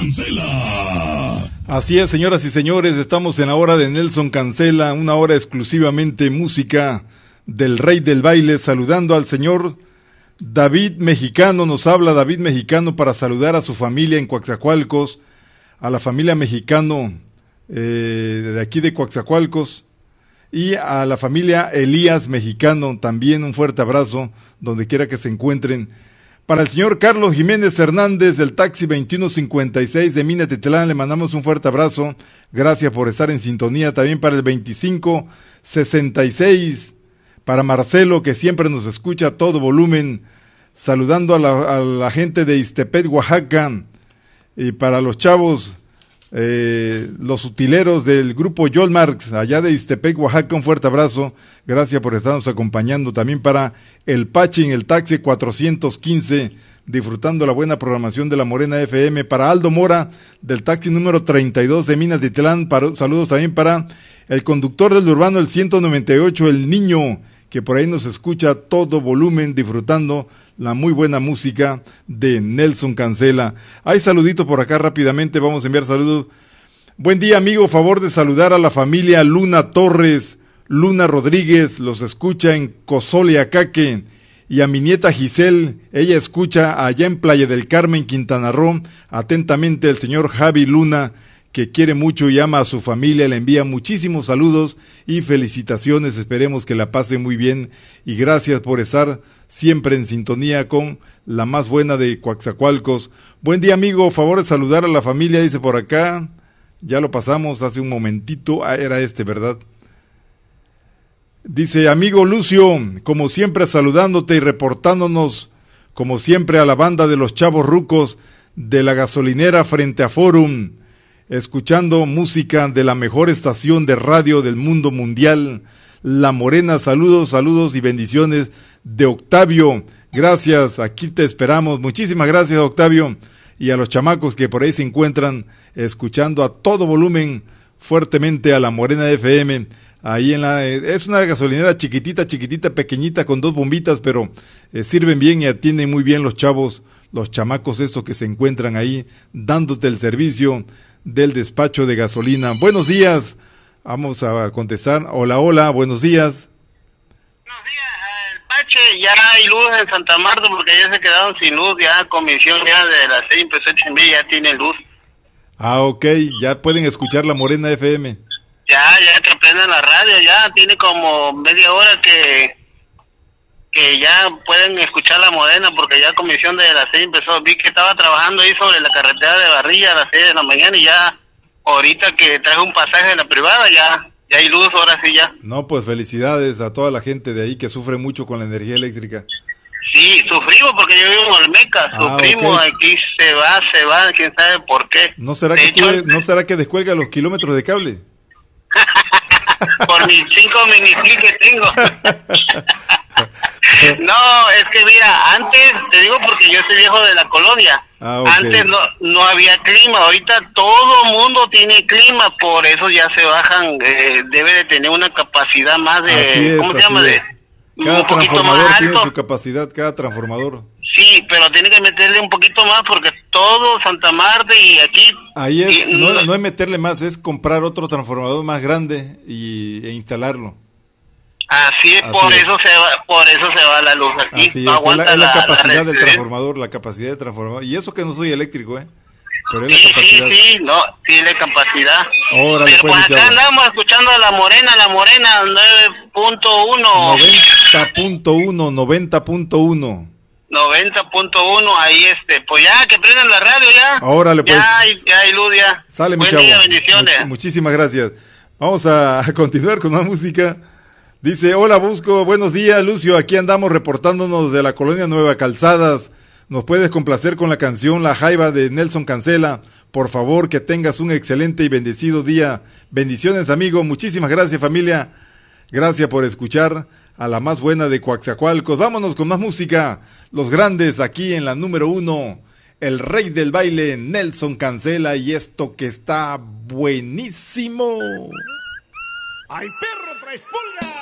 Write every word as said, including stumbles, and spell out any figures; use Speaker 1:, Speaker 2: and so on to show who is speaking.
Speaker 1: Cancela. Así es, señoras y señores, estamos en la hora de Nelson Cancela, una hora exclusivamente música del rey del baile, saludando al señor David Mexicano. Nos habla David Mexicano para saludar a su familia en Coatzacoalcos, a la familia Mexicano eh, de aquí de Coatzacoalcos, y a la familia Elías Mexicano, también un fuerte abrazo, donde quiera que se encuentren. Para el señor Carlos Jiménez Hernández del taxi veintiuno cincuenta y seis de Minatitlán, le mandamos un fuerte abrazo, gracias por estar en sintonía. También para el veinticinco sesenta y seis, para Marcelo, que siempre nos escucha a todo volumen, saludando a la, a la gente de Ixtepec, Oaxaca, y para los chavos, eh, los utileros del grupo Yolmarx, allá de Ixtepec, Oaxaca, un fuerte abrazo, gracias por estarnos acompañando. También para el Pachi en el taxi cuatrocientos quince, disfrutando la buena programación de la Morena F M. Para Aldo Mora del taxi número treinta y dos de Minatitlán, para, saludos también para el conductor del urbano el ciento noventa y ocho, el Niño, que por ahí nos escucha a todo volumen, disfrutando la muy buena música de Nelson Cancela. Hay saludito por acá rápidamente, vamos a enviar saludos. Buen día, amigo, favor de saludar a la familia Luna Torres, Luna Rodríguez, los escucha en Cozoleacaque, y a mi nieta Giselle, ella escucha allá en Playa del Carmen, Quintana Roo. Atentamente el señor Javi Luna, que quiere mucho y ama a su familia, le envía muchísimos saludos y felicitaciones, esperemos que la pase muy bien, y gracias por estar siempre en sintonía con la más buena de Coatzacoalcos. Buen día, amigo, favor de saludar a la familia, dice por acá, ya lo pasamos hace un momentito, ah, era este, ¿verdad? Dice, amigo Lucio, como siempre saludándote y reportándonos, como siempre, a la banda de los chavos rucos de la gasolinera frente a Forum, escuchando música de la mejor estación de radio del mundo mundial, La Morena. Saludos, saludos y bendiciones de Octavio. Gracias, aquí te esperamos. Muchísimas gracias, Octavio, y a los chamacos que por ahí se encuentran escuchando a todo volumen fuertemente a La Morena F M. Ahí en la, es una gasolinera chiquitita, chiquitita, pequeñita, con dos bombitas, pero eh, sirven bien y atienden muy bien los chavos, los chamacos estos que se encuentran ahí dándote el servicio del despacho de gasolina. Buenos días, vamos a contestar. Hola, hola, buenos días.
Speaker 2: Buenos días, el Pache, ya hay luz en Santa Marta porque ya se quedaron sin luz, ya comisión ya de las seis empezó a chambear, ya tiene luz.
Speaker 1: Ah, ok, ya pueden escuchar La Morena F M.
Speaker 2: Ya, ya que prenden la radio, ya tiene como media hora que que ya pueden escuchar La Morena porque ya comisión de las seis empezó. Vi que estaba trabajando ahí sobre la carretera de Barrilla a las seis de la mañana y ya ahorita que traje un pasaje de la privada ya ya hay luz, ahora sí ya.
Speaker 1: No, pues felicidades a toda la gente de ahí que sufre mucho con la energía eléctrica.
Speaker 2: Sí, sufrimos porque yo vivo en Olmeca, ah, sufrimos, okay. Aquí se va, se va, quién sabe por qué.
Speaker 1: ¿No será, que, hecho, tú, ¿no será que descuelga los kilómetros de cable?
Speaker 2: Por mis cinco miniclip que tengo. No, es que mira, antes, te digo porque yo soy viejo de la colonia, ah, okay. Antes no no había clima, ahorita todo mundo tiene clima, por eso ya se bajan, eh, debe de tener una capacidad más de, es, ¿cómo se llama?
Speaker 1: Es. De, cada un transformador tiene su capacidad, cada transformador.
Speaker 2: Sí, pero tiene que meterle un poquito más porque todo Santa Marta y aquí...
Speaker 1: Ahí es,
Speaker 2: y,
Speaker 1: no, no es meterle más, es comprar otro transformador más grande y, e instalarlo.
Speaker 2: Así es, Así por es. eso se va, por eso se va la luz aquí.
Speaker 1: Así no es, es la, es la, la capacidad la del transformador, la capacidad del transformador. Y eso que no soy eléctrico, ¿eh? Pero es
Speaker 2: sí,
Speaker 1: la capacidad.
Speaker 2: sí, sí, no, tiene capacidad.
Speaker 1: Órale,
Speaker 2: pero
Speaker 1: pues,
Speaker 2: pues acá andamos escuchando a La Morena, La Morena nueve punto uno.
Speaker 1: noventa punto uno, noventa punto uno.
Speaker 2: noventa punto uno, ahí este, pues ya, que prendan la radio ya.
Speaker 1: Órale, pues.
Speaker 2: Ya hay, ya hay luz ya.
Speaker 1: Sale, mi
Speaker 2: Buen
Speaker 1: chavo.
Speaker 2: día, bendiciones.
Speaker 1: Much- muchísimas gracias. Vamos a, a continuar con más música. Dice, hola Busco, buenos días Lucio, aquí andamos reportándonos de la colonia Nueva Calzadas. ¿Nos puedes complacer con la canción La Jaiba de Nelson Cancela? Por favor, que tengas un excelente y bendecido día. Bendiciones, amigo. Muchísimas gracias, familia. Gracias por escuchar a la más buena de Coatzacoalcos. Vámonos con más música. Los grandes aquí en la número uno. El rey del baile, Nelson Cancela, y esto que está buenísimo.
Speaker 3: ¡Ay, perro, tres pulgas!